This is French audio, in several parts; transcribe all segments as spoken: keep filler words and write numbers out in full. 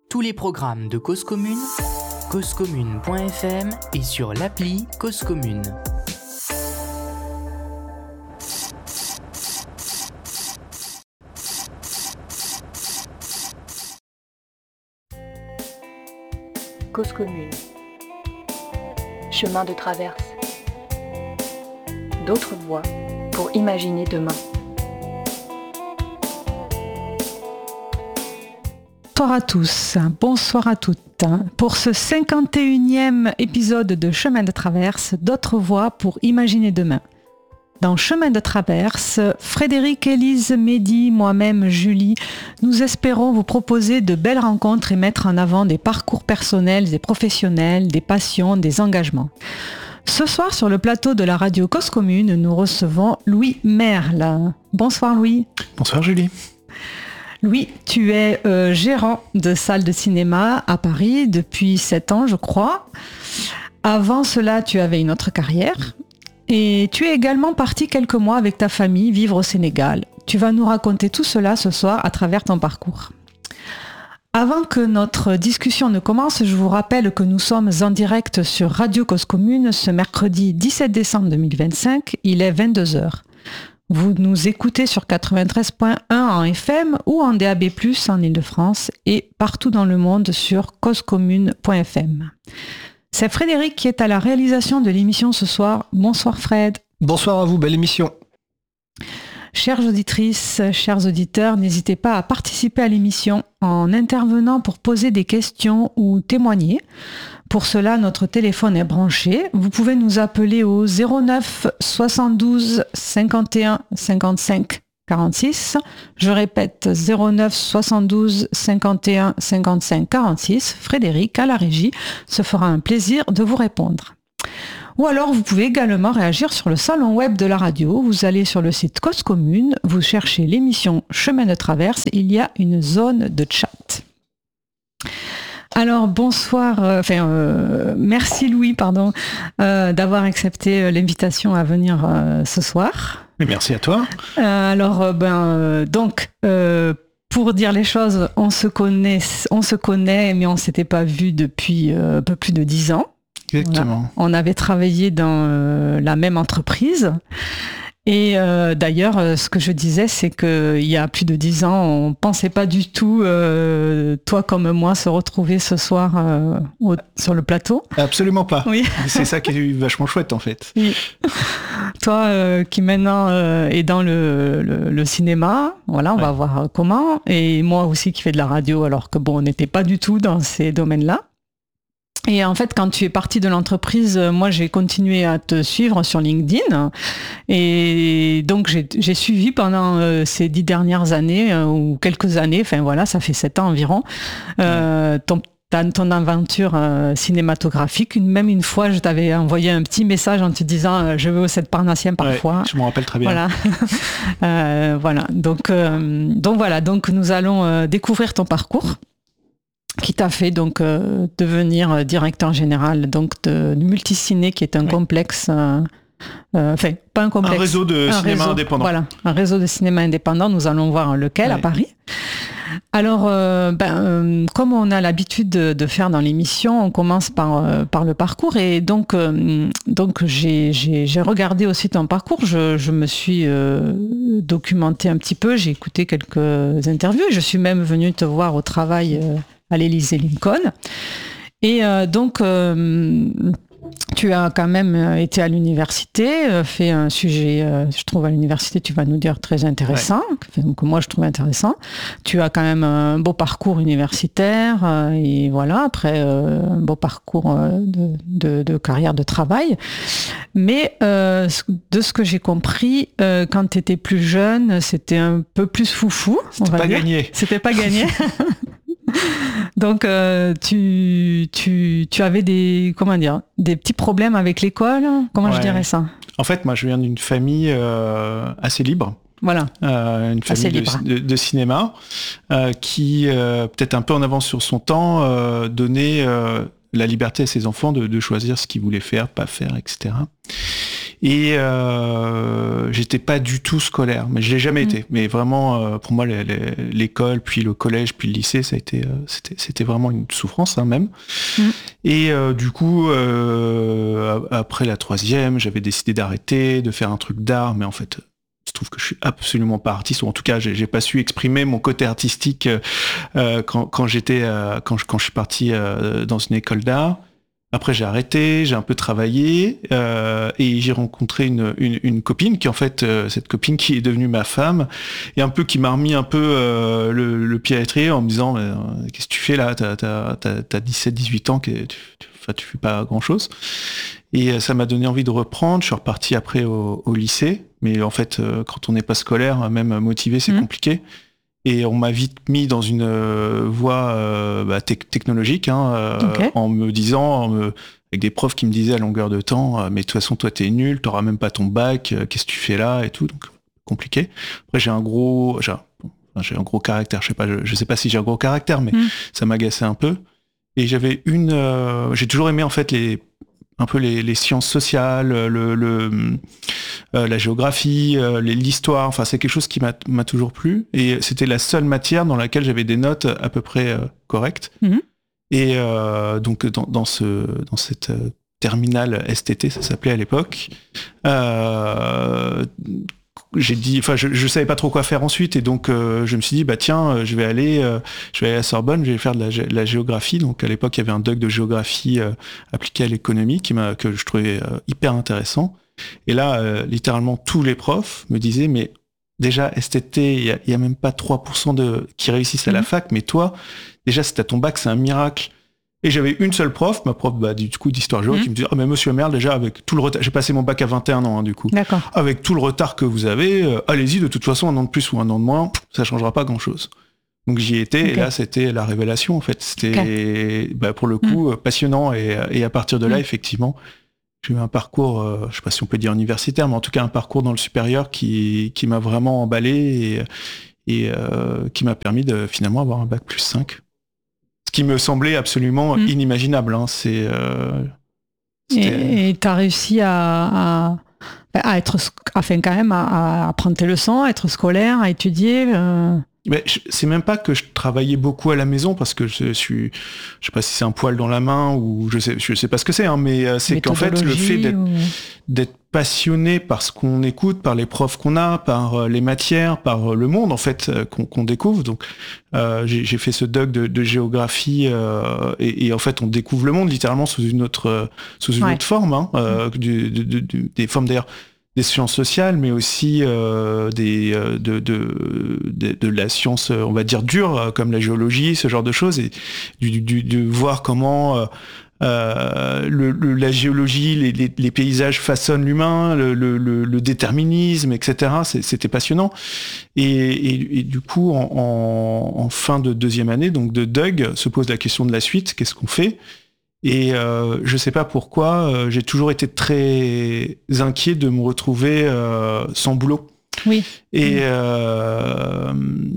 Tous les programmes de Cause Commune, cause commune point f m et sur l'appli Cause Commune. Cause Commune. Chemin de traverse. D'autres voies pour imaginer demain. Bonsoir à tous, bonsoir à toutes. Pour ce cinquante et unième épisode de Chemin de traverse, d'autres voies pour imaginer demain. Dans Chemin de traverse, Frédéric, Élise, Mehdi, moi-même, Julie, nous espérons vous proposer de belles rencontres et mettre en avant des parcours personnels et professionnels, des passions, des engagements. Ce soir, sur le plateau de la radio Cause Commune, nous recevons Louis Merle. Bonsoir Louis. Bonsoir Julie. Louis, tu es euh, gérant de salle de cinéma à Paris depuis sept ans, je crois. Avant cela, tu avais une autre carrière. Et tu es également parti quelques mois avec ta famille vivre au Sénégal. Tu vas nous raconter tout cela ce soir à travers ton parcours. Avant que notre discussion ne commence, je vous rappelle que nous sommes en direct sur Radio Cause Commune ce mercredi dix-sept décembre deux mille vingt-cinq. Il est vingt-deux heures. Vous nous écoutez sur quatre-vingt-treize point un en F M ou en D A B plus, en Ile-de-France et partout dans le monde sur cause commune point f m. C'est Frédéric qui est à la réalisation de l'émission ce soir. Bonsoir Fred. Bonsoir à vous, belle émission. Chères auditrices, chers auditeurs, n'hésitez pas à participer à l'émission en intervenant pour poser des questions ou témoigner. Pour cela, notre téléphone est branché. Vous pouvez nous appeler au zéro neuf soixante-douze cinquante et un cinquante-cinq quarante-six. Je répète, zéro neuf soixante-douze cinquante et un cinquante-cinq quarante-six. Frédéric, à la régie, se fera un plaisir de vous répondre. Ou alors, vous pouvez également réagir sur le salon web de la radio. Vous allez sur le site Cause Commune, vous cherchez l'émission Chemin de traverse, il y a une zone de chat. Alors bonsoir, euh, enfin euh, merci Louis, pardon, euh, d'avoir accepté euh, l'invitation à venir euh, ce soir. Et merci à toi. Euh, alors euh, ben euh, donc euh, pour dire les choses, on se connaît, on se connaît, mais on s'était pas vu depuis euh, un peu plus de dix ans. Exactement. Voilà. On avait travaillé dans euh, la même entreprise. Et euh, d'ailleurs, euh, ce que je disais, c'est qu'il y a plus de dix ans, on ne pensait pas du tout, euh, toi comme moi, se retrouver ce soir euh, au, sur le plateau. Absolument pas. Oui. C'est ça qui est vachement chouette en fait. Oui. Toi euh, qui maintenant euh, est dans le, le, le cinéma, voilà, on ouais. va voir comment. Et moi aussi qui fais de la radio, alors que bon, on n'était pas du tout dans ces domaines-là. Et en fait, quand tu es parti de l'entreprise, moi, j'ai continué à te suivre sur LinkedIn. Et donc, j'ai, j'ai suivi pendant euh, ces dix dernières années, euh, ou quelques années, enfin voilà, ça fait sept ans environ, euh, ton, ton aventure euh, cinématographique. Une, même une fois, je t'avais envoyé un petit message en te disant euh, « Je veux au sept Parnassien parfois ouais, ». Je me rappelle très bien. Voilà. euh, voilà. Donc, euh, donc voilà, donc nous allons euh, découvrir ton parcours, qui t'a fait donc euh, devenir directeur général donc de, de Multiciné, qui est un oui. complexe, euh, euh, enfin pas un complexe, un réseau de un cinéma réseau, indépendant. Voilà, un réseau de cinéma indépendant. Nous allons voir lequel oui. à Paris. Alors, euh, ben, euh, comme on a l'habitude de, de faire dans l'émission, on commence par euh, par le parcours et donc euh, donc j'ai, j'ai j'ai regardé aussi ton parcours. Je je me suis euh, documentée un petit peu. J'ai écouté quelques interviews. Et je suis même venue te voir au travail. Euh, à l'Élysée Lincoln. Et euh, donc, euh, tu as quand même été à l'université, euh, fait un sujet, euh, je trouve à l'université, tu vas nous dire, très intéressant, ouais. donc moi je trouve intéressant. Tu as quand même un beau parcours universitaire, euh, et voilà, après euh, un beau parcours euh, de, de, de carrière de travail. Mais euh, de ce que j'ai compris, euh, quand tu étais plus jeune, c'était un peu plus foufou. C'était pas dire. gagné. C'était pas gagné. Donc euh, tu, tu, tu avais des, comment dire, des petits problèmes avec l'école, comment ouais. je dirais ça ? En fait, moi je viens d'une famille euh, assez libre. Voilà. Euh, une famille de, de, de cinéma euh, qui, euh, peut-être un peu en avance sur son temps, euh, donnait euh, la liberté à ses enfants de, de choisir ce qu'ils voulaient faire, pas faire, et cetera. Et euh, j'étais pas du tout scolaire, mais je l'ai jamais mmh. été. Mais vraiment, euh, pour moi, les, les, l'école, puis le collège, puis le lycée, ça a été, euh, c'était, c'était vraiment une souffrance, hein, même. Mmh. Et euh, du coup, euh, après la troisième, j'avais décidé d'arrêter, de faire un truc d'art, mais en fait, je trouve que je suis absolument pas artiste, ou en tout cas, j'ai, j'ai pas su exprimer mon côté artistique euh, quand, quand j'étais, euh, quand, je, quand je suis parti euh, dans une école d'art. Après, j'ai arrêté, j'ai un peu travaillé euh, et j'ai rencontré une, une, une copine qui, en fait, euh, cette copine qui est devenue ma femme et un peu qui m'a remis un peu euh, le, le pied à l'étrier en me disant euh, « Qu'est-ce que tu fais là ? T'as, t'as, t'as, t'as dix-sept dix-huit ans, tu, tu, enfin, tu fais pas grand-chose. » Et ça m'a donné envie de reprendre. Je suis reparti après au, au lycée. Mais en fait, euh, quand on n'est pas scolaire, même motivé, c'est mmh. compliqué. Et on m'a vite mis dans une euh, voie euh, bah, te- technologique, hein, euh, okay. en me disant, en me, avec des profs qui me disaient à longueur de temps, euh, mais de toute façon, toi, t'es nul, t'auras même pas ton bac, euh, qu'est-ce que tu fais là et tout, donc compliqué. Après, j'ai un gros, j'ai un, enfin, j'ai un gros caractère, je sais pas, je, je sais pas si j'ai un gros caractère, mais mmh. ça m'agaçait un peu. Et j'avais une, euh, j'ai toujours aimé en fait les un peu les, les sciences sociales, le, le, euh, la géographie, euh, les, l'histoire. Enfin, c'est quelque chose qui m'a, m'a toujours plu. Et c'était la seule matière dans laquelle j'avais des notes à peu près euh, correctes. Mmh. Et euh, donc, dans, dans, ce, dans cette euh, terminale S T T, ça s'appelait à l'époque, euh, j'ai dit, enfin, je, je savais pas trop quoi faire ensuite, et donc euh, je me suis dit, bah tiens, je vais aller, euh, je vais aller à Sorbonne, je vais faire de la, de la géographie. Donc à l'époque, il y avait un doc de géographie euh, appliqué à l'économie qui m'a, que je trouvais euh, hyper intéressant. Et là, euh, littéralement, tous les profs me disaient, mais déjà S T T, il y a, il y a même pas trois pour cent de qui réussissent à la fac, mais toi, déjà, si t'as ton bac, c'est un miracle. Et j'avais une seule prof, ma prof bah, du coup d'histoire géo, mmh. qui me disait « Ah, mais monsieur Merle, déjà, avec tout le retard... » J'ai passé mon bac à vingt et un ans, hein, du coup. D'accord. « Avec tout le retard que vous avez, euh, allez-y, de toute façon, un an de plus ou un an de moins, ça changera pas grand-chose. » Donc j'y étais, okay. Et là, c'était la révélation, en fait. C'était, okay. bah, pour le coup, mmh. passionnant. Et, et à partir de là, mmh. effectivement, j'ai eu un parcours, euh, je sais pas si on peut dire universitaire, mais en tout cas, un parcours dans le supérieur qui, qui m'a vraiment emballé et, et euh, qui m'a permis de finalement avoir un bac plus cinq. Ce qui me semblait absolument mmh. inimaginable. Hein. C'est, euh, et tu as réussi à, à, à être, enfin quand même, à, à prendre tes leçons, à être scolaire, à étudier euh... Mais je, c'est même pas que je travaillais beaucoup à la maison parce que je suis, je sais pas si c'est un poil dans la main ou je sais, je sais pas ce que c'est, hein, mais c'est qu'en fait le fait d'être, ou... d'être passionné par ce qu'on écoute, par les profs qu'on a, par les matières, par le monde en fait qu'on, qu'on découvre. Donc euh, j'ai, j'ai fait ce doc de, de géographie euh, et, et en fait on découvre le monde littéralement sous une autre, sous une ouais. autre forme, hein, euh, mmh. du, de, de, de, des formes d'ailleurs. Des sciences sociales, mais aussi euh, des, euh, de, de, de, de la science, on va dire, dure, comme la géologie, ce genre de choses, et du, du, de voir comment euh, euh, le, le, la géologie, les, les, les paysages façonnent l'humain, le, le, le déterminisme, et cetera. C'est, c'était passionnant. Et, et, et du coup, en, en, en fin de deuxième année, donc de Doug, se pose la question de la suite, qu'est-ce qu'on fait ? Et euh, je sais pas pourquoi, euh, j'ai toujours été très inquiet de me retrouver euh, sans boulot. Oui. Et, oui. Euh,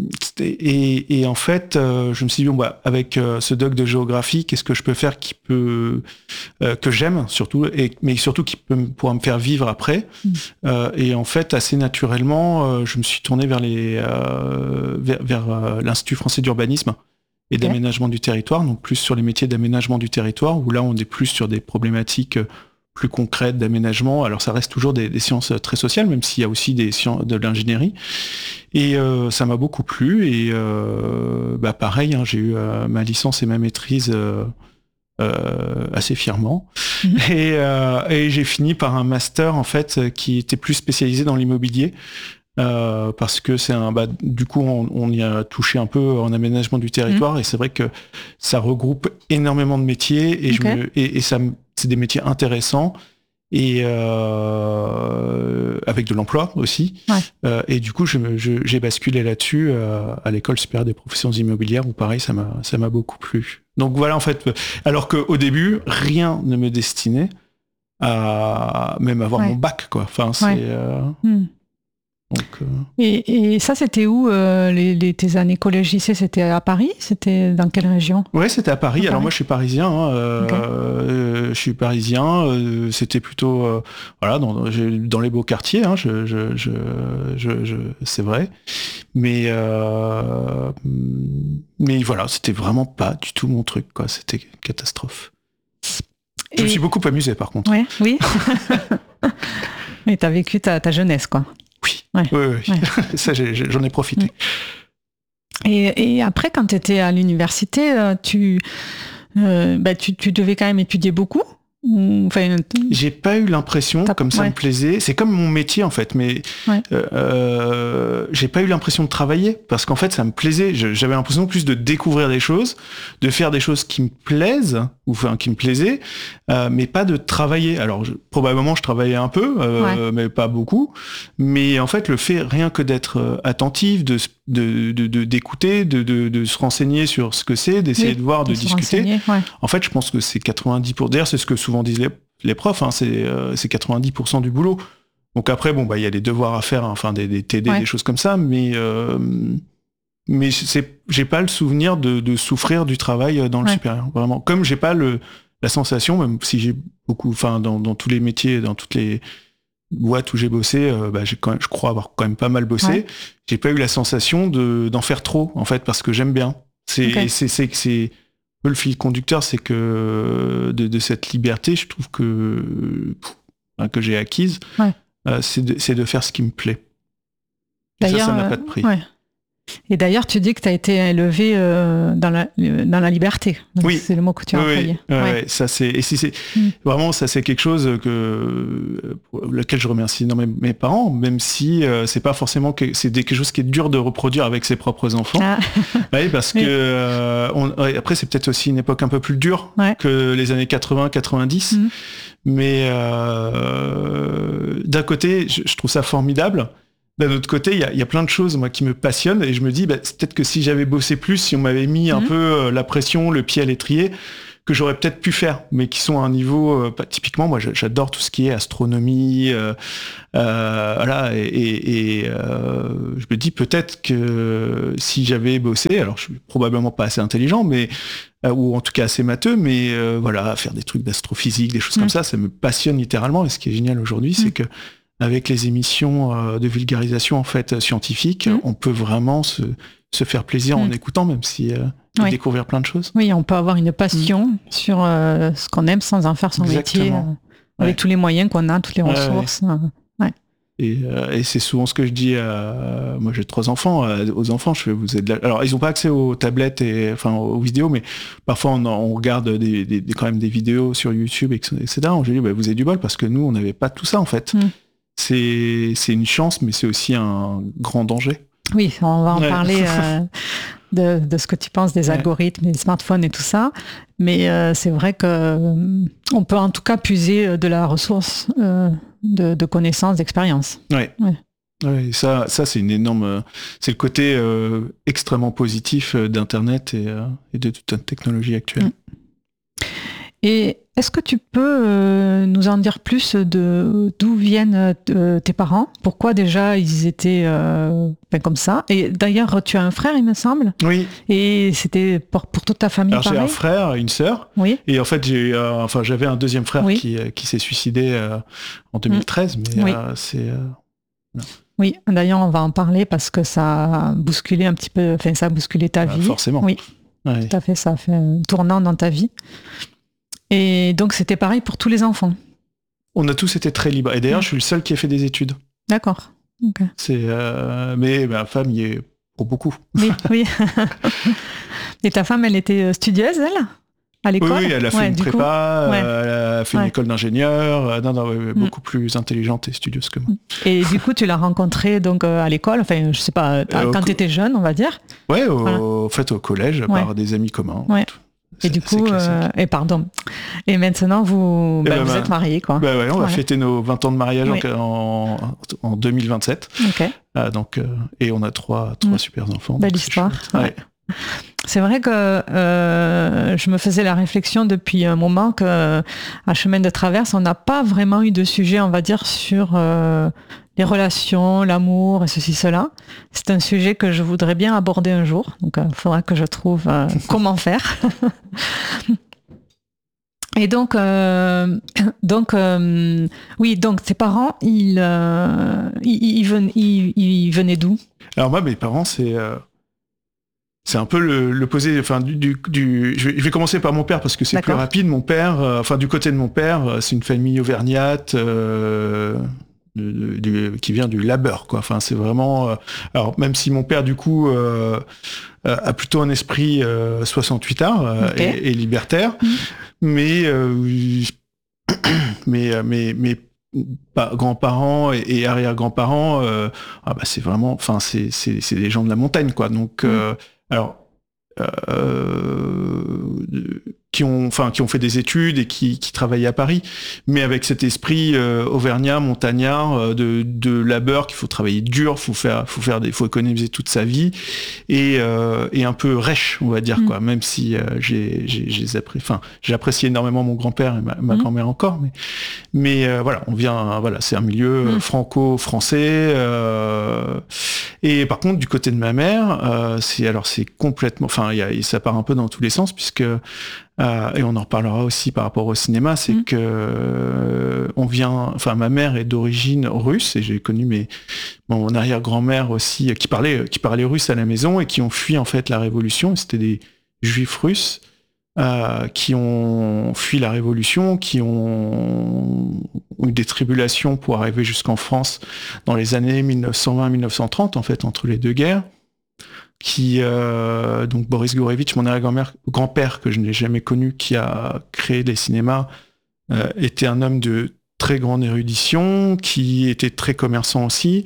et, et en fait, euh, je me suis dit, bon, bah, avec euh, ce doc de géographie, qu'est-ce que je peux faire qui peut, euh, que j'aime surtout, et, mais surtout qui peut pouvoir me faire vivre après. Mm. Euh, et en fait, assez naturellement, euh, je me suis tourné vers, les, euh, vers, vers euh, l'Institut français d'urbanisme et d'aménagement du territoire, donc plus sur les métiers d'aménagement du territoire, où là on est plus sur des problématiques plus concrètes d'aménagement. Alors ça reste toujours des, des sciences très sociales, même s'il y a aussi des sciences de l'ingénierie. Et euh, ça m'a beaucoup plu, et euh, bah pareil, hein, j'ai eu euh, ma licence et ma maîtrise euh, euh, assez fièrement. Mmh. Et, euh, et j'ai fini par un master en fait qui était plus spécialisé dans l'immobilier. Euh, parce que c'est un, bah, du coup, on, on y a touché un peu en aménagement du territoire, mmh. et c'est vrai que ça regroupe énormément de métiers, et, okay. je me, et, et ça, c'est des métiers intéressants, et euh, avec de l'emploi aussi. Ouais. Euh, et du coup, je, je, j'ai basculé là-dessus euh, à l'école supérieure des professions immobilières, où pareil, ça m'a, ça m'a beaucoup plu. Donc voilà, en fait, alors qu'au début, rien ne me destinait à même avoir ouais. mon bac, quoi. Enfin, c'est. Ouais. Euh, mmh. Donc, euh... et, et ça, c'était où euh, les, les, tes années collège-lycée? C'était à Paris? C'était dans quelle région? Ouais, c'était à Paris. À Alors Paris. moi, je suis parisien. Hein, euh, okay. euh, je suis parisien. Euh, c'était plutôt, euh, voilà, dans, dans les beaux quartiers. Hein, je, je, je, je, je, c'est vrai. Mais, euh, mais voilà, c'était vraiment pas du tout mon truc, quoi. C'était une catastrophe. Et... Je me suis beaucoup amusé, par contre. Ouais, oui. Mais t'as vécu ta, ta jeunesse, quoi. Oui, ouais. oui, oui. Ouais. Ça, j'ai, j'en ai profité. Et, et après, quand tu étais à l'université, tu, euh, bah, tu, tu devais quand même étudier beaucoup? Enfin, j'ai pas eu l'impression, comme ça ouais. me plaisait. C'est comme mon métier en fait, mais ouais. euh, j'ai pas eu l'impression de travailler parce qu'en fait ça me plaisait. J'avais l'impression plus de découvrir des choses, de faire des choses qui me plaisent ou enfin qui me plaisaient, euh, mais pas de travailler. Alors je, probablement je travaillais un peu, euh, ouais. mais pas beaucoup. Mais en fait le fait rien que d'être attentif, de de, de, de d'écouter, de, de, de se renseigner sur ce que c'est, d'essayer oui, de voir, de, de discuter. Ouais. En fait, je pense que c'est quatre-vingt-dix pour cent. D'ailleurs, c'est ce que souvent disent les, les profs, hein, c'est, euh, c'est quatre-vingt-dix pour cent du boulot. Donc après, bon, bah, il y a des devoirs à faire, hein, enfin, des, des T D, ouais. des choses comme ça, mais, euh, mais c'est, j'ai pas le souvenir de, de souffrir du travail dans le ouais. supérieur, vraiment. Comme j'ai pas le, la sensation, même si j'ai beaucoup, enfin, dans, dans tous les métiers, dans toutes les boîtes où j'ai bossé, euh, bah, j'ai quand même, je crois avoir quand même pas mal bossé. Ouais. J'ai pas eu la sensation de, d'en faire trop, en fait, parce que j'aime bien. C'est, okay. c'est, c'est, c'est, le fil conducteur, c'est que de, de cette liberté, je trouve que, que j'ai acquise, ouais. euh, c'est, de, c'est de faire ce qui me plaît. Et ça, ça n'a pas de prix. Ouais. Et d'ailleurs, tu dis que tu as été élevé euh, dans, la, dans la liberté. Donc oui. C'est le mot que tu as oui, employé. Oui, ouais. ouais, ça c'est, et si c'est mm. vraiment ça, c'est quelque chose que pour lequel je remercie énormément mes parents, même si euh, c'est pas forcément que c'est quelque chose qui est dur de reproduire avec ses propres enfants. Ah. Ouais, parce oui. que euh, on, ouais, après c'est peut-être aussi une époque un peu plus dure ouais. que les années quatre-vingts quatre-vingt-dix. Mm. Mais euh, d'un côté, je, je trouve ça formidable. D'un autre côté, il y, y a plein de choses moi qui me passionnent et je me dis bah, c'est peut-être que si j'avais bossé plus, si on m'avait mis mmh. un peu euh, la pression, le pied à l'étrier, que j'aurais peut-être pu faire, mais qui sont à un niveau euh, bah, typiquement moi j'adore tout ce qui est astronomie, euh, euh, voilà et, et, et euh, je me dis peut-être que si j'avais bossé, alors je suis probablement pas assez intelligent, mais euh, ou en tout cas assez matheux, mais euh, voilà faire des trucs d'astrophysique, des choses mmh. comme ça, ça me passionne littéralement. Et ce qui est génial aujourd'hui, mmh. c'est que avec les émissions euh, de vulgarisation en fait scientifique, mmh. on peut vraiment se, se faire plaisir mmh. en écoutant, même si euh, oui. découvrir plein de choses. Oui, on peut avoir une passion mmh. sur euh, ce qu'on aime sans en faire son Exactement. métier, euh, avec ouais. tous les moyens qu'on a, toutes les ressources. Ouais, ouais. Euh, ouais. Et, euh, et c'est souvent ce que je dis à... Moi, j'ai trois enfants. Euh, aux enfants, je fais, vous êtes là... Alors, ils n'ont pas accès aux tablettes et enfin aux vidéos, mais parfois, on, on regarde des, des, des, quand même des vidéos sur YouTube, et cetera. Je dis, bah, vous avez du bol, parce que nous, on n'avait pas tout ça, en fait. Mmh. C'est, c'est une chance, mais c'est aussi un grand danger. Oui, on va en ouais. parler euh, de, de ce que tu penses des ouais. algorithmes, des smartphones et tout ça. Mais euh, c'est vrai qu'on euh, peut en tout cas puiser de la ressource euh, de, de connaissances, d'expériences. Oui. Ouais. Ouais, ça, ça, c'est une énorme... C'est le côté euh, extrêmement positif d'Internet et, euh, et de toute la technologie actuelle. Mm. Et est-ce que tu peux euh, nous en dire plus de d'où viennent euh, tes parents? Pourquoi déjà ils étaient euh, ben comme ça? Et d'ailleurs, tu as un frère, il me semble. Oui. Et c'était pour, pour toute ta famille. Alors pareil? J'ai un frère, une sœur. Oui. Et en fait, j'ai, euh, enfin, j'avais un deuxième frère oui. qui, qui s'est suicidé euh, en deux mille treize, mmh. mais oui. euh, c'est. Euh, oui. D'ailleurs, on va en parler parce que ça a bousculé un petit peu. Enfin, ça a bousculé ta bah, vie. Forcément. Oui. Ouais. Tout à fait. Ça a fait un tournant dans ta vie. Et donc, c'était pareil pour tous les enfants. On a tous été très libres. Et d'ailleurs, mmh. je suis le seul qui a fait des études. D'accord. Okay. C'est, euh, mais ma femme y est pour beaucoup. Oui, oui. Et ta femme, elle était studieuse, elle, à l'école? Oui, oui, elle a fait ouais, une prépa, coup, ouais. elle a fait une ouais. école d'ingénieur. Euh, non, non, ouais, beaucoup mmh. plus intelligente et studieuse que moi. Et du coup, tu l'as rencontrée donc euh, à l'école, enfin, je sais pas, euh, quand co- tu étais jeune, on va dire. Ouais, au, voilà. au fait, au collège, ouais. par des amis communs. Ouais. Et du coup, euh, et pardon. Et maintenant, vous, bah, bah, vous bah, êtes mariés, quoi. Bah ouais, on voilà. va fêter nos vingt ans de mariage oui. en, en deux mille vingt-sept. Okay. Euh, donc, euh, et on a trois, trois mmh. super enfants. Belle histoire. C'est, ouais. C'est vrai que euh, je me faisais la réflexion depuis un moment que à Chemin de Traverse, on n'a pas vraiment eu de sujet, on va dire, sur euh, les relations, l'amour et ceci, cela. C'est un sujet que je voudrais bien aborder un jour. Donc, il euh, faudra que je trouve euh, comment faire. Et donc, euh, donc euh, oui, donc tes parents, ils, euh, ils, ils, venaient, ils, ils venaient d'où? Alors moi, mes parents, c'est... Euh... C'est un peu le, l'opposé. Enfin, du, du, du, je, vais, je vais commencer par mon père parce que c'est D'accord. plus rapide. Mon père, euh, enfin du côté de mon père, euh, c'est une famille auvergnate euh, de, de, de, qui vient du labeur, quoi. Enfin, c'est vraiment. Euh, alors même si mon père du coup euh, a plutôt un esprit euh, soixante-huit art euh, okay. et, et libertaire, mmh. mais, euh, mais mais mais grands-parents et, et arrière-grands-parents, euh, ah bah c'est vraiment, enfin c'est c'est c'est des gens de la montagne, quoi. Donc mmh. euh, Alors, euh, qui ont, enfin, qui ont fait des études et qui, qui travaillaient à Paris, mais avec cet esprit euh, auvergnat, montagnard, euh, de, de labeur, qu'il faut travailler dur, faut faire, faut faire des, faut économiser toute sa vie, et, euh, et un peu rêche, on va dire, mmh. quoi. Même si euh, j'ai, j'ai, j'ai apprécié, enfin, j'ai apprécié énormément mon grand-père et ma, ma mmh. grand-mère encore, mais, mais euh, voilà, on vient, voilà, c'est un milieu mmh. franco-français. Euh, et par contre, du côté de ma mère, euh, c'est alors c'est complètement, enfin, il y a, ça part un peu dans tous les sens, puisque Euh, et on en reparlera aussi par rapport au cinéma, c'est mmh. que euh, on vient, enfin ma mère est d'origine russe et j'ai connu mes mon arrière-grand-mère aussi qui parlait qui parlait russe à la maison et qui ont fui en fait la révolution. C'était des juifs russes euh, qui ont fui la révolution, qui ont eu des tribulations pour arriver jusqu'en France dans les années dix-neuf cent vingt dix-neuf cent trente en fait entre les deux guerres. Qui euh, donc Boris Gourevitch, mon arrière-grand-mère, grand-père que je n'ai jamais connu, qui a créé les cinémas, euh, était un homme de très grande érudition, qui était très commerçant aussi,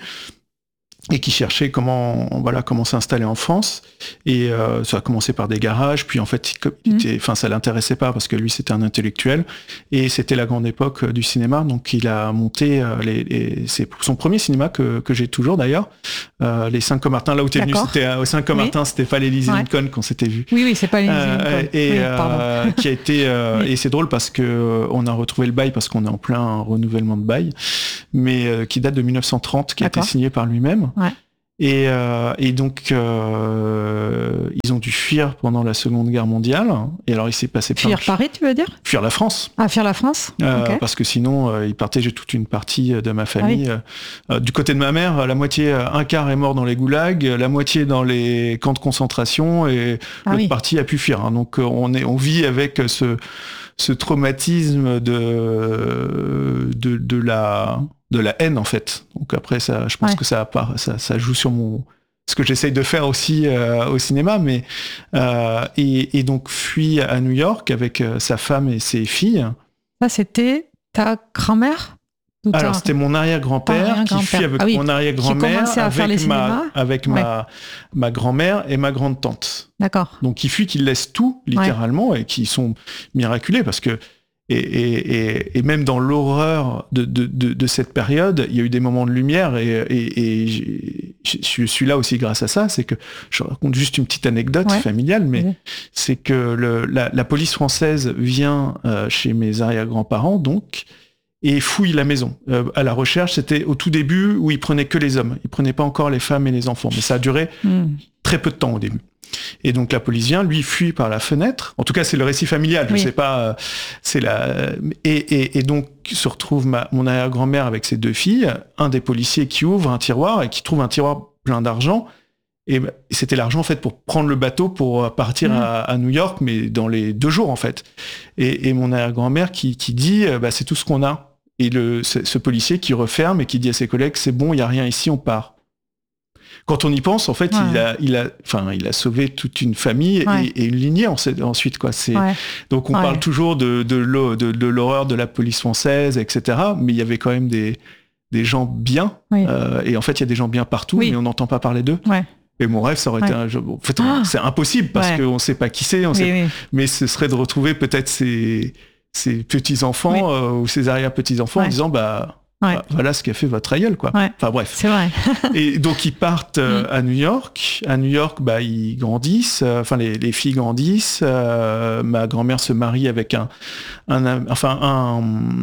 et qui cherchait comment voilà comment s'installer en France. Et euh, ça a commencé par des garages, puis en fait, il était, enfin ça l'intéressait pas parce que lui c'était un intellectuel et c'était la grande époque du cinéma. Donc il a monté euh, les, les c'est son premier cinéma que que j'ai toujours d'ailleurs. Euh, les Cinq-Comartins, là où t'es venu, c'était euh, au Cinq-Comartins, oui. c'était pas l'Élysée ouais. Lincoln qu'on s'était vu. Oui oui, c'est pas l'Élysée euh, Lincoln. Et oui, euh, qui a été euh, oui. et c'est drôle parce que euh, on a retrouvé le bail parce qu'on est en plein renouvellement de bail, mais euh, qui date de dix-neuf cent trente, qui D'accord. a été signé par lui-même. Ouais. Et, euh, et donc, euh, ils ont dû fuir pendant la Seconde Guerre mondiale. Et alors, il s'est passé plein Fuir de... Paris, tu veux dire? Fuir la France. Ah, fuir la France euh, okay. Parce que sinon, euh, ils partageaient toute une partie de ma famille. Ah oui. euh, du côté de ma mère, la moitié, un quart est mort dans les goulags, la moitié dans les camps de concentration, et ah l'autre oui. partie a pu fuir. Hein. Donc, on, est, on vit avec ce, ce traumatisme de, de, de la... de la haine en fait. Donc après ça, je pense ouais. que ça, ça ça joue sur mon ce que j'essaye de faire aussi euh, au cinéma, mais euh, et, et donc fuit à New York avec euh, sa femme et ses filles. Ça c'était ta grand-mère? Alors c'était mon arrière-grand-père qui fuit avec ah, oui. mon arrière-grand-mère avec ma avec ouais. ma ma grand-mère et ma grande-tante. D'accord. Donc qui fuit, qui laissent tout littéralement ouais. et qui sont miraculés parce que Et, et, et même dans l'horreur de, de, de, de cette période, il y a eu des moments de lumière et, et, et je suis là aussi grâce à ça. C'est que je raconte juste une petite anecdote ouais. familiale, mais mmh. c'est que le, la, la police française vient euh, chez mes arrière-grands-parents donc et fouille la maison. Euh, à la recherche, c'était au tout début où ils prenaient que les hommes, ils prenaient pas encore les femmes et les enfants, mais ça a duré mmh. très peu de temps au début. Et donc la police vient, lui fuit par la fenêtre. En tout cas, c'est le récit familial. Je oui. sais pas. Euh, c'est la. Et, et, et donc se retrouve ma, mon arrière-grand-mère avec ses deux filles. Un des policiers qui ouvre un tiroir et qui trouve un tiroir plein d'argent. Et c'était l'argent en fait pour prendre le bateau pour partir mmh. à, à New York, mais dans les deux jours en fait. Et, et mon arrière-grand-mère qui, qui dit, bah, c'est tout ce qu'on a. Et le, ce, ce policier qui referme et qui dit à ses collègues, c'est bon, il y a rien ici, on part. Quand on y pense, en fait, ouais. il a, il a, enfin, il a sauvé toute une famille ouais. et, et une lignée ensuite, quoi. C'est ouais. donc on ouais. parle toujours de de, de de l'horreur de la police française, et cetera. Mais il y avait quand même des des gens bien. Oui. Euh, et en fait, il y a des gens bien partout, oui. mais on n'entend pas parler d'eux. Ouais. Et mon rêve, ça aurait ouais. été un jeu. En fait, ah c'est impossible parce ouais. qu'on ne sait pas qui c'est. On oui, sait... oui. Mais ce serait de retrouver peut-être ces ces petits enfants oui. euh, ou ces arrière petits enfants ouais. en disant bah. Ouais. Bah, voilà ce qu'a fait votre aïeul, quoi. Ouais. Enfin bref. C'est vrai. Et donc ils partent euh, Mm. à New York. À New York, bah ils grandissent. euh, Enfin les, les filles grandissent. Euh, ma grand-mère se marie avec un, un enfin un,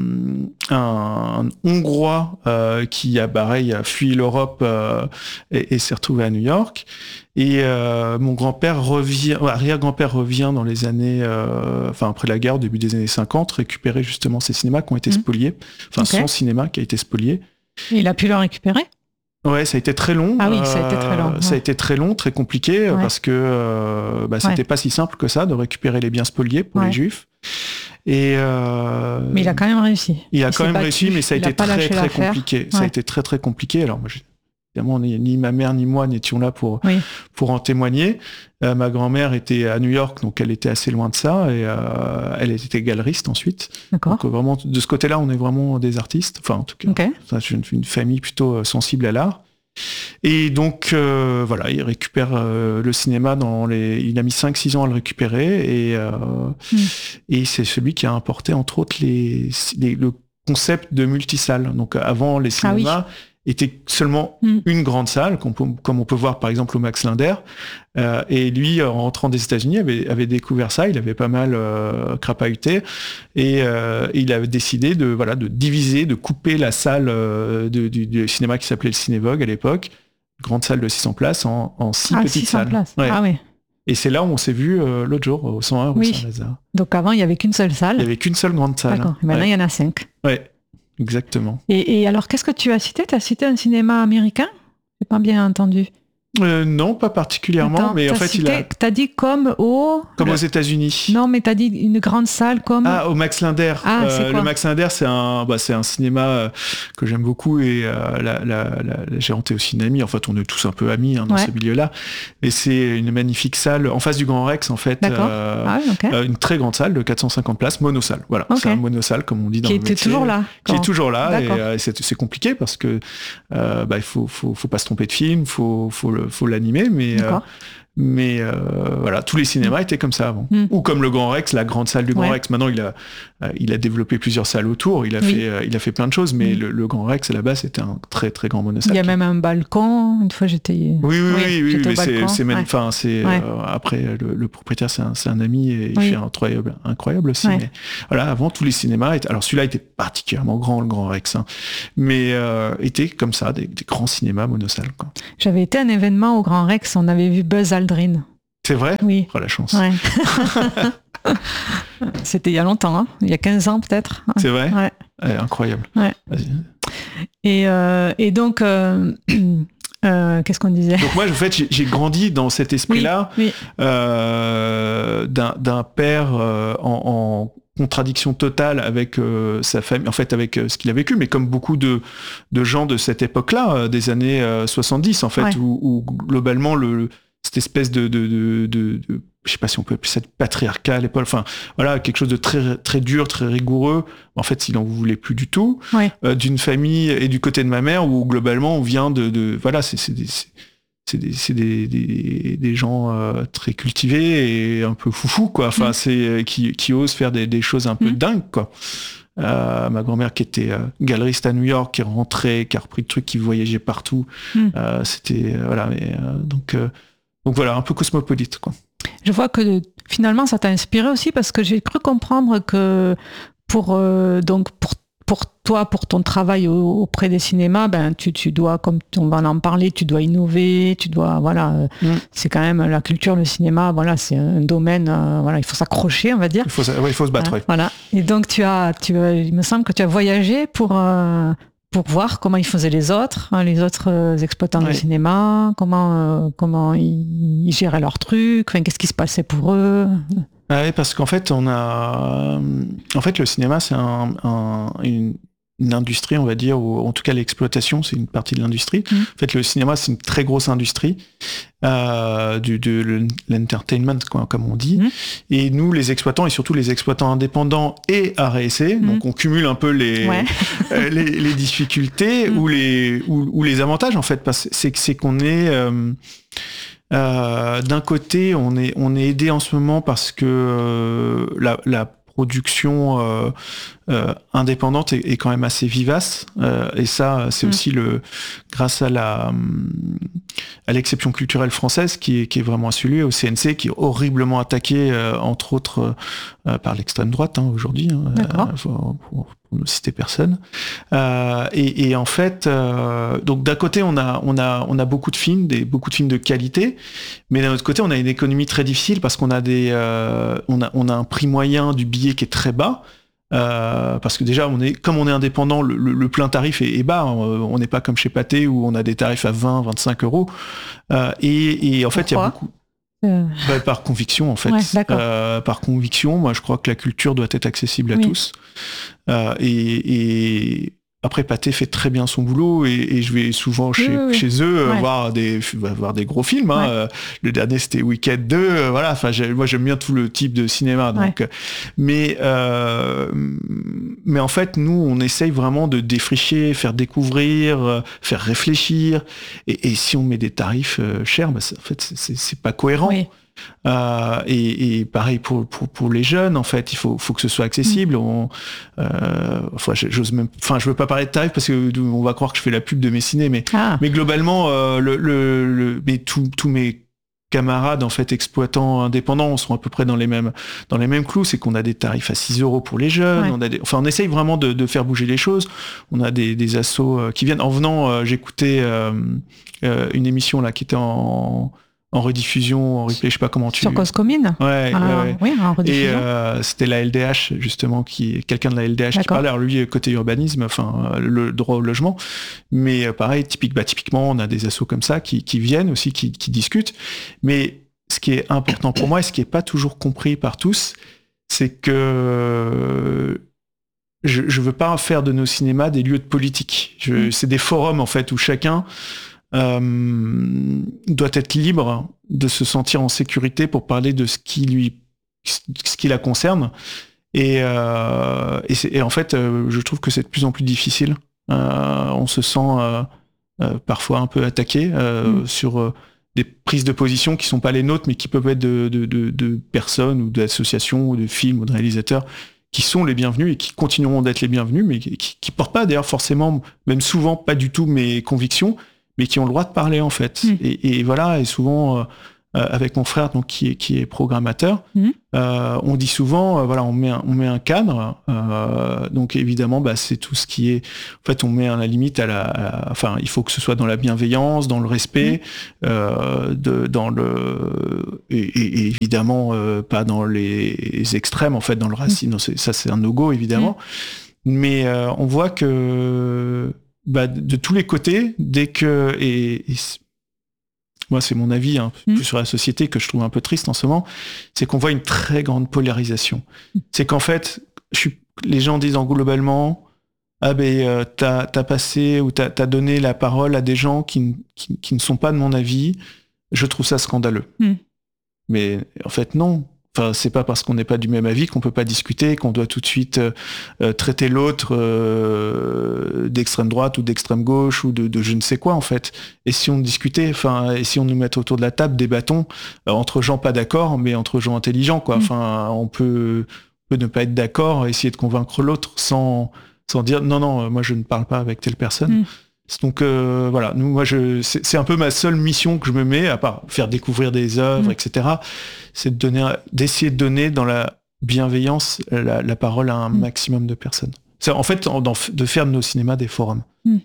un Hongrois euh, qui a pareil a fui l'Europe euh, et, et s'est retrouvé à New York. Et euh, mon grand-père revient, arrière-grand-père revient dans les années, euh, enfin après la guerre, début des années cinquante, récupérer justement ces cinémas qui ont été Mm. spoliés. Enfin Ok. son cinéma qui a été spolié. Il a pu le récupérer. Ouais, ça a été très long. Ah oui, ça a été très long, Euh, Ça a ouais. été très long, très compliqué, euh, Ouais. parce que euh, bah, c'était Ouais. pas si simple que ça de récupérer les biens spoliés pour Ouais. les Juifs. Et euh, Mais il a quand même réussi. il a Il quand s'est même battu. réussi, mais ça a Il a été pas très lâché très l'affaire. compliqué. Ça a Ouais. été très très compliqué. Alors moi, j'ai- évidemment, ni, ni ma mère ni moi n'étions là pour Oui. pour en témoigner. Euh, ma grand-mère était à New York, donc elle était assez loin de ça, et euh, elle était galeriste ensuite. D'accord. Donc euh, vraiment, de ce côté-là, on est vraiment des artistes. Enfin, en tout cas, Ok. ça, j'ai une, une famille plutôt euh, sensible à l'art. Et donc, euh, voilà, il récupère euh, le cinéma dans les... Il a mis cinq six ans à le récupérer, et, euh, Mm. et c'est celui qui a importé, entre autres, les, les- le concept de multisalle. Donc, avant, les Ah oui. cinémas étaient seulement Mm. une grande salle, qu'on peut- comme on peut voir, par exemple, au Max Linder. Euh, et lui, en rentrant des États-Unis, avait, avait découvert ça. Il avait pas mal euh, crapahuté, et euh, il avait décidé de voilà de diviser, de couper la salle euh, de- du, du cinéma qui s'appelait le Cinévogue à l'époque, grande salle de six cents places, en, en six Ah, petites six cents salles. places. Ouais. Ah oui. Et c'est là où on s'est vu euh, l'autre jour au cent un rue Oui. Saint-Lazare. Donc avant, il n'y avait qu'une seule Il salle. n'y avait qu'une seule grande salle. D'accord. Et maintenant, ouais. il y en a cinq. Ouais, exactement. Et, et alors, qu'est-ce que tu as cité? Tu as cité un cinéma américain? J'ai pas bien entendu. Euh, non, pas particulièrement, Attends, mais en t'as fait, il cité- a T'as dit comme au... comme le- aux États-Unis. Non, mais t'as dit une grande salle comme... Ah, au Max Linder. Ah, Euh, c'est quoi le Max Linder, c'est un, bah, c'est un cinéma euh, que j'aime beaucoup, et euh, la, la, la, la gérante est aussi une amie. En fait, on est tous un peu amis hein, dans Ouais. ce milieu-là. Et c'est une magnifique salle en face du Grand Rex, en fait. D'accord. euh, Ah oui, ok. euh, une très grande salle de quatre cent cinquante places, monosalle. Voilà, Ok. c'est un monosalle, comme on dit dans Qui le était métier. toujours là. Qui est quand- toujours là, et D'accord. euh, c'est, c'est compliqué parce que euh, bah, il faut, faut, faut pas se tromper de film, faut, faut, le, faut l'animer, mais euh, D'accord. mais euh, voilà, tous les cinémas étaient comme ça avant. Mm. Ou comme le Grand Rex, la grande salle du Grand Ouais. Rex. Maintenant, il a, euh, il a développé plusieurs salles autour. Il a, Oui. fait, euh, il a fait plein de choses, mais Mm. le, le Grand Rex, à la base, c'était un très très grand Il monosalle. y a même un balcon. Une fois, j'étais... Oui, oui, oui, oui, oui, j'étais au mais c'est, balcon. c'est, même- Ouais. enfin, c'est Ouais. euh, après le, le propriétaire, c'est un, c'est un ami, et il Oui. fait un travail incroyable aussi. Ouais. Mais voilà, avant, tous les cinémas étaient, alors celui-là était particulièrement grand, le Grand Rex, hein, mais euh, était comme ça, des, des grands cinémas monosalles, quoi. J'avais été à un événement au Grand Rex. On avait vu Buzz Aldrin. C'est vrai? Oui. Oh, la chance. Ouais. C'était il y a longtemps, hein. Il y a quinze ans peut-être. C'est vrai? Ouais. Ouais, incroyable. Ouais. Vas-y. Et, euh, et donc, euh, euh, qu'est-ce qu'on disait? Donc moi, en fait, j'ai, j'ai grandi dans cet esprit-là, Oui, euh, d'un, d'un père euh, en, en contradiction totale avec euh, sa famille, en fait, avec euh, ce qu'il a vécu, mais comme beaucoup de, de gens de cette époque-là, euh, des années euh, soixante-dix, en fait, Ouais. où, où globalement, le, cette espèce de, de, de, de, de je sais pas si on peut appeler ça de patriarcat à l'époque, enfin voilà, quelque chose de très très dur, très rigoureux. En fait, il en voulait plus du tout. Ouais. Euh, d'une famille et du côté de ma mère où globalement on vient de, de voilà, c'est c'est des c'est, c'est des, c'est des, des, des gens euh, très cultivés et un peu foufou quoi. Enfin, Mm. c'est qui, qui osent faire des, des choses un peu Mm. dingues quoi. Euh, ma grand-mère qui était euh, galeriste à New York, qui rentrait, qui a repris le truc, qui voyageait partout. Mm. Euh, c'était euh, voilà, mais euh, donc euh, donc voilà, un peu cosmopolite quoi. Je vois que finalement ça t'a inspiré aussi parce que j'ai cru comprendre que pour euh, donc pour pour toi, pour ton travail au- auprès des cinémas, ben tu, tu dois, comme on va en parler, tu dois innover, tu dois voilà, euh, Mm. c'est quand même la culture, le cinéma, voilà, c'est un domaine, euh, voilà, il faut s'accrocher, on va dire. Il faut ouais, il faut se battre. Hein, Ouais. Voilà. Et donc tu as, tu as, il me semble que tu as voyagé pour euh, pour voir comment ils faisaient les autres, hein, les autres euh, exploitants Ouais. de cinéma, comment euh, comment ils, ils géraient leurs trucs, enfin, qu'est-ce qui se passait pour eux. Ah oui, parce qu'en fait, on a, en fait, le cinéma, c'est un, un- une, une industrie, on va dire, ou en tout cas l'exploitation, c'est une partie de l'industrie. Mmh. En fait, le cinéma, c'est une très grosse industrie euh, du de l'entertainment, quoi, comme on dit. Mmh. Et nous, les exploitants, et surtout les exploitants indépendants et R S C, Mmh. donc on cumule un peu les Ouais. euh, les, les difficultés Mmh. ou les ou, ou les avantages en fait, parce que c'est c'est qu'on est euh, euh, d'un côté, on est, on est aidé en ce moment parce que euh, la, la production euh, euh, indépendante est, est quand même assez vivace. Euh, et ça, c'est mmh. aussi le grâce à la à l'exception culturelle française qui est, qui est vraiment assurée au C N C, qui est horriblement attaqué, euh, entre autres euh, par l'extrême droite hein, aujourd'hui. Hein, D'accord. Euh, pour, pour, pour ne citer personne. Euh, et, et en fait, euh, donc d'un côté, on a on a on a beaucoup de films, des beaucoup de films de qualité, mais d'un autre côté, on a une économie très difficile parce qu'on a des euh, on a on a un prix moyen du billet qui est très bas. Euh, parce que déjà, on est, comme on est indépendant, le, le, le plein tarif est, est bas. On n'est pas comme chez Pathé où on a des tarifs à vingt, vingt-cinq euros. Euh, et, et en fait, il y a beaucoup. Euh... Bah, par conviction, en fait. Ouais, euh, par conviction, moi, je crois que la culture doit être accessible à oui. tous. Euh, et, et après, Pathé fait très bien son boulot et, et je vais souvent chez, oui, oui. chez eux ouais. voir des voir des gros films. Hein. Ouais. Le dernier, c'était Wicked deux. Voilà. Enfin, moi, j'aime bien tout le type de cinéma. Donc, ouais. mais euh, mais en fait, nous, on essaye vraiment de défricher, faire découvrir, faire réfléchir. Et, et si on met des tarifs chers, bah, en fait, c'est, c'est pas cohérent. Oui. Euh, et, et pareil pour, pour pour les jeunes, en fait, il faut faut que ce soit accessible. Mmh. On, euh, enfin, j'ose même, enfin, je veux pas parler de tarifs parce que on va croire que je fais la pub de mes ciné, mais ah. mais globalement, euh, le, le, le mais tous tous mes camarades en fait exploitants indépendants sont à peu près dans les mêmes dans les mêmes clous. C'est qu'on a des tarifs à six euros pour les jeunes. Ouais. On a des, enfin, on essaye vraiment de, de faire bouger les choses. On a des des assos qui viennent. En venant, euh, j'écoutais euh, euh, une émission là qui était en en rediffusion, en replay, je sais pas comment tu... Sur Cause Commune ouais, ah, ouais, ouais. Oui, en rediffusion. Et euh, c'était la L D H, justement, qui quelqu'un de la L D H D'accord. qui parlait. Alors lui, côté urbanisme, enfin, le droit au logement. Mais pareil, typique, bah, typiquement, on a des assos comme ça qui, qui viennent aussi, qui, qui discutent. Mais ce qui est important pour moi, et ce qui est pas toujours compris par tous, c'est que... Je, je veux pas faire de nos cinémas des lieux de politique. Je, mmh. C'est des forums, en fait, où chacun... Euh, doit être libre de se sentir en sécurité pour parler de ce qui lui, ce qui la concerne. Et, euh, et, et en fait, euh, je trouve que c'est de plus en plus difficile. Euh, on se sent euh, euh, parfois un peu attaqué euh, mmh. sur euh, des prises de position qui sont pas les nôtres, mais qui peuvent être de, de, de, de personnes ou d'associations ou de films ou de réalisateurs qui sont les bienvenus et qui continueront d'être les bienvenus, mais qui, qui portent pas d'ailleurs forcément, même souvent pas du tout mes convictions, mais qui ont le droit de parler en fait. Mmh. Et, et voilà, et souvent euh, avec mon frère donc qui est qui est programmateur, mmh. euh, on dit souvent euh, voilà, on met un, on met un cadre. Euh, donc évidemment, bah c'est tout ce qui est. En fait, on met à la limite à la. À la enfin, il faut que ce soit dans la bienveillance, dans le respect, mmh. euh, de dans le et, et, et évidemment euh, pas dans les extrêmes en fait, dans le racisme. Mmh. Non, c'est, ça c'est un no-go évidemment. Mmh. Mais euh, on voit que bah, de tous les côtés, dès que et, et moi c'est mon avis hein, mmh. plus sur la société que je trouve un peu triste en ce moment, c'est qu'on voit une très grande polarisation. Mmh. C'est qu'en fait, je suis, les gens disent en globalement, ah ben euh, t'as, t'as passé ou t'as, t'as donné la parole à des gens qui, qui, qui ne sont pas de mon avis. Je trouve ça scandaleux. Mmh. Mais en fait non. Enfin, c'est pas parce qu'on n'est pas du même avis qu'on peut pas discuter, qu'on doit tout de suite euh, traiter l'autre euh, d'extrême droite ou d'extrême gauche ou de, de je ne sais quoi en fait. Et si on discutait, enfin, et si on nous mettait autour de la table, débattons euh, entre gens pas d'accord, mais entre gens intelligents quoi. Enfin, on peut, on peut ne pas être d'accord, essayer de convaincre l'autre sans sans dire non non, moi je ne parle pas avec telle personne. Mm. Donc euh, voilà, nous, moi je, c'est, c'est un peu ma seule mission que je me mets, à part faire découvrir des œuvres, mmh. et cetera. C'est de donner, d'essayer de donner dans la bienveillance la, la parole à un mmh. maximum de personnes. C'est en fait en, dans, de faire de nos cinémas des forums. Mmh.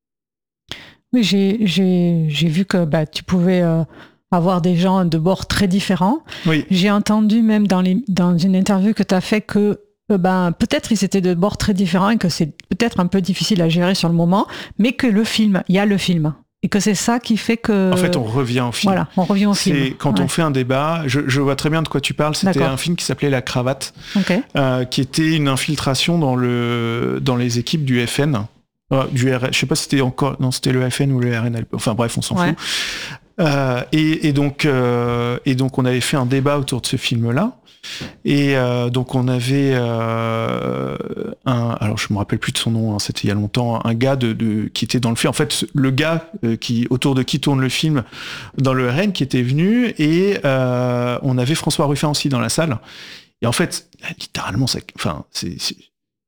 Oui, j'ai, j'ai, j'ai vu que bah, tu pouvais euh, avoir des gens de bords très différents. Oui. J'ai entendu même dans, les, dans une interview que tu as fait que ben, peut-être ils étaient de bords très différents et que c'est peut-être un peu difficile à gérer sur le moment, mais que le film, il y a le film. Et que c'est ça qui fait que... En fait, on revient au film. Voilà, on revient au c'est film. Quand ouais. on fait un débat, je, je vois très bien de quoi tu parles, c'était D'accord. un film qui s'appelait La Cravate, okay. euh, qui était une infiltration dans, le, dans les équipes du F N. Euh, du R... Je sais pas si c'était encore... Non, c'était le F N ou le R N L P. Enfin bref, on s'en ouais. fout. Euh, et, et, donc, euh, et donc, on avait fait un débat autour de ce film-là. Et euh, donc on avait euh, un, alors je me rappelle plus de son nom, hein, c'était il y a longtemps, un gars de, de qui était dans le film. En fait, le gars euh, qui autour de qui tourne le film dans le R N qui était venu et euh, on avait François Ruffin aussi dans la salle. Et en fait, littéralement, ça, enfin, c'est, c'est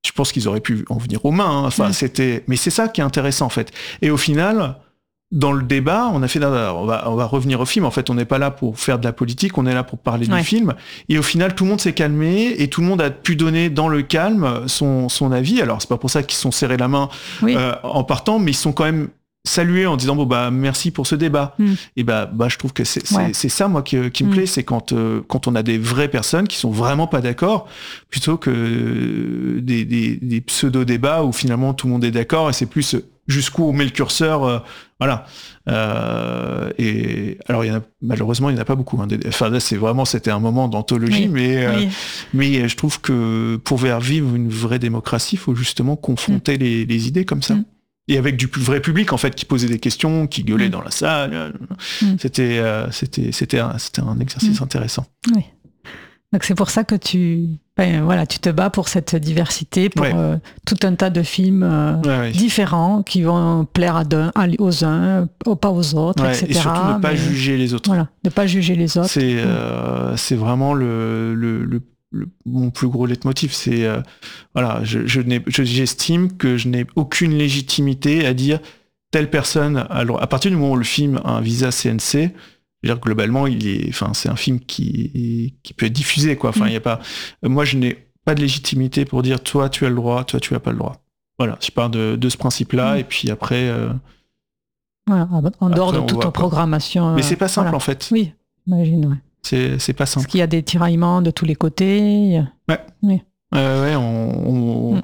je pense qu'ils auraient pu en venir aux mains. Hein. Enfin, mmh. c'était, mais c'est ça qui est intéressant en fait. Et au final, dans le débat, on a fait, on va, on va revenir au film. En fait, on n'est pas là pour faire de la politique, on est là pour parler ouais. du film. Et au final, tout le monde s'est calmé et tout le monde a pu donner dans le calme son, son avis. Alors, c'est pas pour ça qu'ils se sont serrés la main oui. euh, en partant, mais ils sont quand même salués en disant bon bah merci pour ce débat. Mm. Et bah bah je trouve que c'est c'est, ouais. c'est ça moi qui, qui me mm. plaît, c'est quand euh, quand on a des vraies personnes qui sont vraiment pas d'accord, plutôt que des, des, des pseudo débats où finalement tout le monde est d'accord et c'est plus jusqu'où on met le curseur, euh, voilà. Euh, et alors il y en a malheureusement il y en a pas beaucoup. Hein, des, enfin là c'est vraiment c'était un moment d'anthologie, oui, mais oui. Euh, mais je trouve que pour faire vivre une vraie démocratie, il faut justement confronter mm. les, les idées comme ça. Mm. Et avec du vrai public en fait qui posait des questions, qui gueulait mmh. dans la salle, mmh. c'était euh, c'était c'était un, c'était un exercice mmh. intéressant. Oui. Donc c'est pour ça que tu ben, voilà tu te bats pour cette diversité, pour ouais. euh, tout un tas de films euh, ouais, ouais. différents qui vont plaire à d'un, aux uns, pas aux autres, ouais, et cetera. Et surtout ne pas mais, juger les autres. Voilà, ne pas juger les autres. C'est euh, c'est vraiment le le, le Le, mon plus gros leitmotiv, c'est euh, voilà, je, je n'ai, je, j'estime que je n'ai aucune légitimité à dire telle personne. Alors, à partir du moment où le film a un visa C N C, je veux dire globalement, il est, enfin, c'est un film qui qui peut être diffusé, quoi. Enfin, il mmh. y a pas. Moi, je n'ai pas de légitimité pour dire toi, tu as le droit, toi, tu as pas le droit. Voilà, je pars de, de ce principe-là, mmh. et puis après. Euh, voilà, en dehors de toute programmation. Mais c'est pas simple, voilà. en fait. Oui, j'imagine, ouais. C'est, c'est pas simple. Parce qu'il y a des tiraillements de tous les côtés. Ouais. Oui. Euh, ouais, on, on, mm.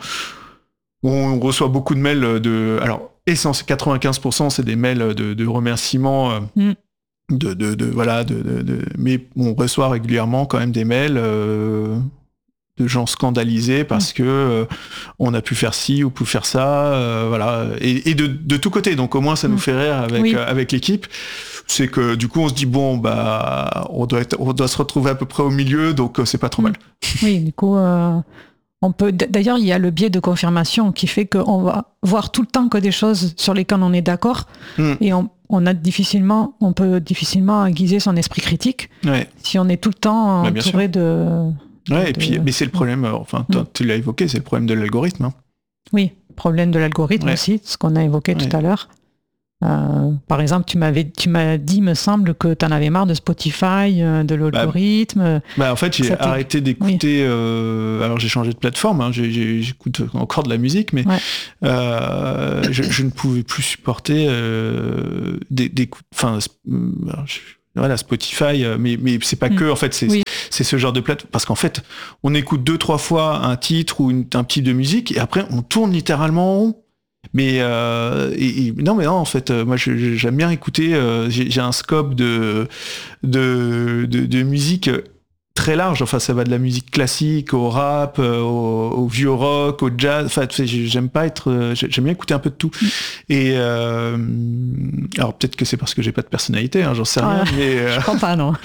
on reçoit beaucoup de mails de. Alors, essentiellement, quatre-vingt-quinze pour cent c'est des mails de, de remerciements. Mm. De, de, de, voilà, de, de, de, mais on reçoit régulièrement quand même des mails euh, de gens scandalisés parce mm. que euh, on a pu faire ci ou pu faire ça. Euh, voilà. Et, et de, de tous côtés. Donc, au moins, ça mm. nous fait rire avec, oui. euh, avec l'équipe. C'est que du coup on se dit bon bah on doit être, on doit se retrouver à peu près au milieu, donc euh, c'est pas trop mal. Oui, du coup euh, on peut d'ailleurs il y a le biais de confirmation qui fait qu'on va voir tout le temps que des choses sur lesquelles on est d'accord mm. et on, on a difficilement on peut difficilement aiguiser son esprit critique ouais. si on est tout le temps bah, entouré de, de ouais et de, puis mais c'est le problème enfin mm. tu l'as évoqué, c'est le problème de l'algorithme. Hein. Oui, problème de l'algorithme ouais. aussi, ce qu'on a évoqué ouais. tout à l'heure. Euh, par exemple, tu m'avais, tu m'as dit, me semble, que tu en avais marre de Spotify, euh, de l'algorithme. Bah, bah en fait, j'ai arrêté d'écouter. Oui. Euh, alors, j'ai changé de plateforme. Hein, j'ai, j'ai, j'écoute encore de la musique, mais ouais. euh, je, je ne pouvais plus supporter euh, des, des, enfin, voilà, Spotify. Mais, mais c'est pas mmh. que. En fait, c'est, oui. c'est ce genre de plateforme. Parce qu'en fait, on écoute deux, trois fois un titre ou une, un petit de musique, et après, on tourne littéralement en rond. Mais euh, et, et, non mais non en fait euh, moi je, j'aime bien écouter euh, j'ai, j'ai un scope de de, de de musique très large, enfin ça va de la musique classique au rap euh, au, au vieux rock au jazz, enfin j'aime pas être euh, j'aime bien écouter un peu de tout. Et euh, alors peut-être que c'est parce que j'ai pas de personnalité hein, j'en sais rien. Ouais, mais euh, je crois pas non.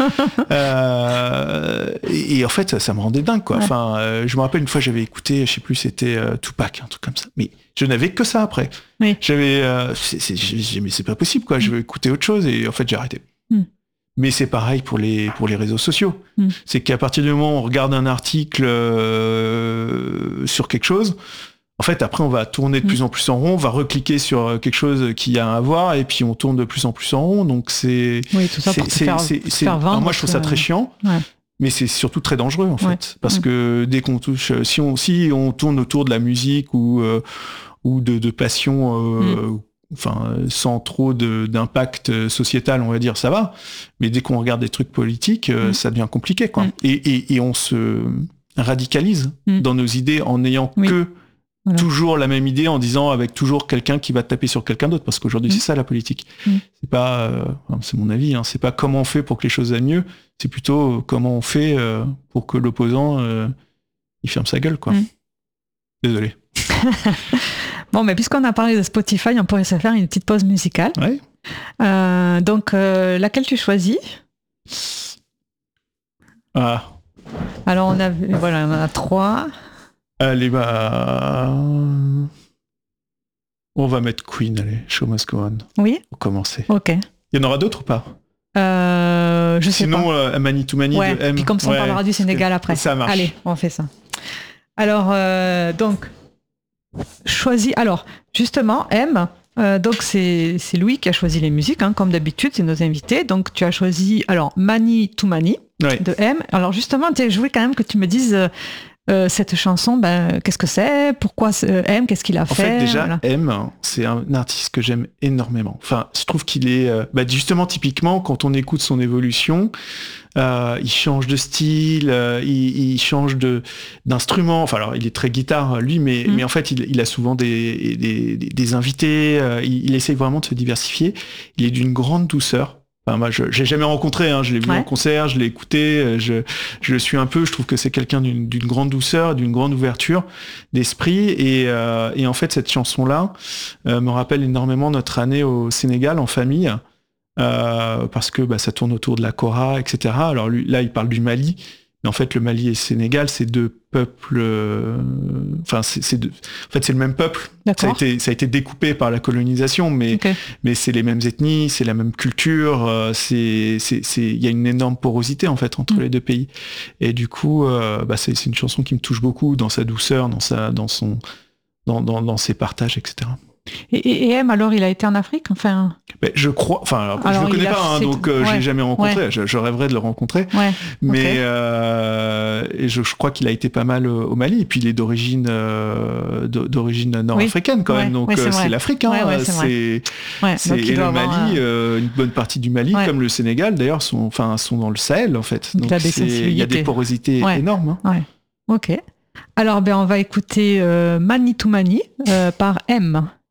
euh, et, et en fait ça, ça me rendait dingue quoi. Ouais. Enfin euh, je me rappelle une fois j'avais écouté je sais plus c'était euh, Tupac un truc comme ça, mais je n'avais que ça après. Oui. J'avais, euh, c'est, c'est, j'ai, mais c'est pas possible quoi. Mm. Je veux écouter autre chose et en fait j'ai arrêté. Mm. Mais c'est pareil pour les pour les réseaux sociaux. Mm. C'est qu'à partir du moment où on regarde un article euh, sur quelque chose, en fait après on va tourner de mm. plus en plus en rond, on va recliquer sur quelque chose qui a à voir et puis on tourne de plus en plus en rond. Donc c'est oui tout ça c'est, pour te faire, c'est, te c'est, faire vendre. Moi je trouve ça très chiant. Ouais. Mais c'est surtout très dangereux en fait, ouais. parce mmh. que dès qu'on touche, si on si on tourne autour de la musique ou euh, ou de, de passion, euh, mmh. enfin sans trop de, d'impact sociétal, on va dire ça va. Mais dès qu'on regarde des trucs politiques, euh, mmh. ça devient compliqué quoi. Mmh. Et, et et on se radicalise mmh. dans nos idées en n'ayant oui. que voilà. toujours la même idée, en disant avec toujours quelqu'un qui va taper sur quelqu'un d'autre, parce qu'aujourd'hui mmh. c'est ça la politique. Mmh. C'est pas, euh, c'est mon avis, hein, c'est pas comment on fait pour que les choses aillent mieux, c'est plutôt comment on fait euh, pour que l'opposant euh, il ferme sa gueule quoi. Mmh. Désolé. Bon, mais puisqu'on a parlé de Spotify, on pourrait se faire une petite pause musicale. Ouais. Euh, donc euh, laquelle tu choisis? Ah. Alors on a, voilà, on en a trois. Allez, bah... on va mettre Queen, allez, Show Must Go On. Oui. Pour commencer. Ok. Il y en aura d'autres ou pas? euh, Je sais Sinon, pas. Sinon, euh, Mani to Mani ouais, de M. Puis comme ça, on ouais, parlera du Sénégal après. Ça marche. Allez, on fait ça. Alors, euh, donc, choisi. Alors, justement, M. Euh, donc c'est, c'est Louis qui a choisi les musiques, hein, comme d'habitude, c'est nos invités. Donc tu as choisi alors Mani to Mani ouais. de M. Alors justement, je voulais quand même que tu me dises euh, euh, cette chanson, ben, qu'est-ce que c'est, pourquoi euh, M, qu'est-ce qu'il a en fait. En fait, déjà, voilà. M, c'est un artiste que j'aime énormément. Enfin, je trouve qu'il est, euh, bah, justement, typiquement, quand on écoute son évolution, euh, il change de style, euh, il, il change de d'instrument. Enfin, alors, il est très guitare lui, mais, mmh. mais en fait, il, il a souvent des des, des, des invités. Euh, il, il essaye vraiment de se diversifier. Il est d'une grande douceur. Enfin, moi, je l'ai jamais rencontré, hein, je l'ai vu ouais. en concert, je l'ai écouté, je, je le suis un peu, je trouve que c'est quelqu'un d'une, d'une grande douceur, d'une grande ouverture d'esprit, et, euh, et en fait, cette chanson-là euh, me rappelle énormément notre année au Sénégal en famille, euh, parce que bah, ça tourne autour de la Kora, et cetera. Alors lui, là, il parle du Mali, mais en fait, le Mali et le Sénégal, c'est deux peuples, euh, enfin, c'est, c'est deux, en fait, c'est le même peuple. Ça a, été, ça a été découpé par la colonisation, mais, okay. mais c'est les mêmes ethnies, c'est la même culture, euh, c'est, c'est, c'est, il y a une énorme porosité, en fait, entre mmh. les deux pays. Et du coup, euh, bah, c'est, c'est une chanson qui me touche beaucoup dans sa douceur, dans sa, dans son, dans, dans, dans ses partages, et cetera. Et, et M, alors, il a été en Afrique, enfin ben, je crois, enfin, alors, alors, je le connais pas, hein, donc euh, ouais. je l'ai jamais rencontré. Ouais. Je, je rêverais de le rencontrer, ouais. mais okay. euh, et je, je crois qu'il a été pas mal au Mali. Et puis il est d'origine euh, d'origine nord-africaine oui. quand même, ouais. donc ouais, c'est, euh, c'est l'Afrique. Hein, ouais, ouais, c'est, c'est, ouais. c'est et le Mali, avoir... euh, une bonne partie du Mali, ouais. comme le Sénégal d'ailleurs, sont, enfin, sont dans le Sahel en fait. Donc il y a des porosités ouais. énormes. Hein. Ouais. Ok. Alors ben on va écouter euh, Mani to Mani euh, par M.